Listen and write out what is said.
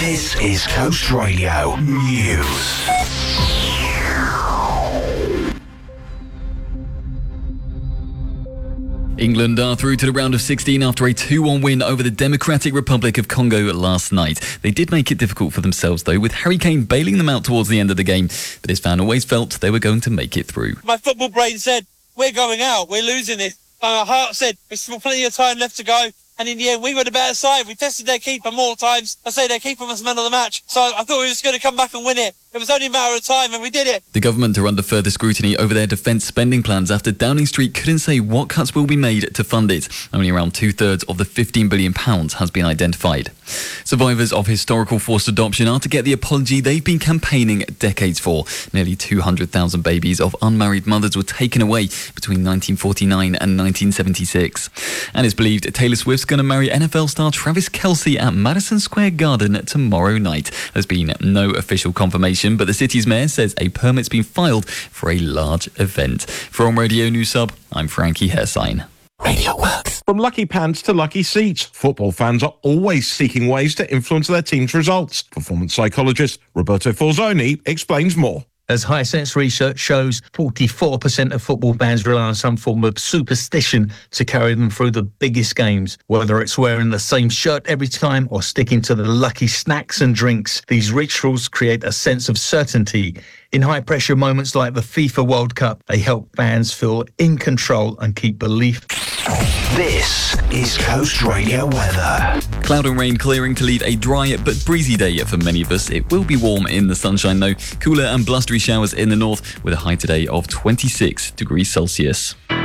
This is Coast Radio News. England are through to the round of 16 after a 2-1 win over the Democratic Republic of Congo last night. They did make it difficult for themselves, though, with Harry Kane bailing them out towards the end of the game. But his fan always felt they were going to make it through. My football brain said, we're going out, we're losing this. My heart said, there's still plenty of time left to go. And in the end, we were the better side. We tested their keeper more times. I say their keeper was man of the match. So I thought we were just going to come back and win it. It was only a matter of time, and we did it. The government are under further scrutiny over their defence spending plans after Downing Street couldn't say what cuts will be made to fund it. Only around 2/3 of the £15 billion has been identified. Survivors of historical forced adoption are to get the apology they've been campaigning decades for. Nearly 200,000 babies of unmarried mothers were taken away between 1949 and 1976. And it's believed Taylor Swift's going to marry NFL star Travis Kelce at Madison Square Garden tomorrow night. There's been no official confirmation, but the city's mayor says a permit's been filed for a large event. From Radio News Sub, I'm Frankie Hersign. Radio Works. From lucky pants to lucky seats, football fans are always seeking ways to influence their team's results. Performance psychologist Roberto Falzoni explains more. As Hisense research shows, 44% of football fans rely on some form of superstition to carry them through the biggest games. Whether it's wearing the same shirt every time or sticking to the lucky snacks and drinks, these rituals create a sense of certainty. In high-pressure moments like the FIFA World Cup, they help fans feel in control and keep belief. This is Coast Radio weather. Cloud and rain clearing to leave a dry but breezy day for many of us. It will be warm in the sunshine though. Cooler and blustery showers in the north with a high today of 26 degrees Celsius.